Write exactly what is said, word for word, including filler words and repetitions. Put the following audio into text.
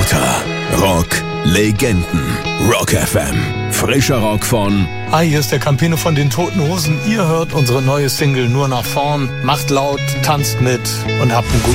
Rocker, Rock, Legenden, Rock F M. Frischer Rock von... Hi, hier ist der Campino von den Toten Hosen. Ihr hört unsere neue Single Nur nach vorn. Macht laut, tanzt mit und habt einen guten